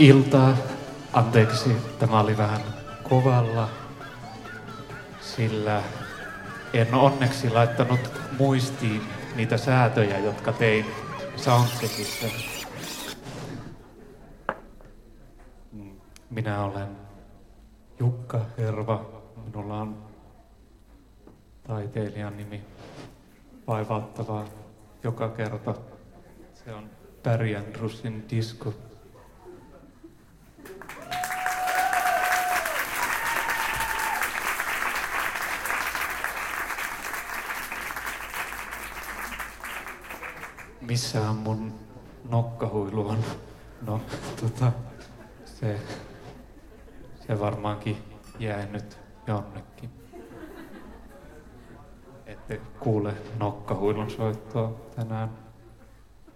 iltaa. Anteeksi, tämä oli vähän kovalla, sillä en onneksi laittanut muistiin niitä säätöjä, jotka tein soundcheckissä. Minä olen Jukka Herva. Minulla on taiteilijan nimi vaivauttavaa joka kerta. Se on Barry Andrewsin Disco. Missähän mun nokkahuilu on? No, se varmaankin jää nyt jonnekin. Ette kuule nokkahuilun soittoa tänään.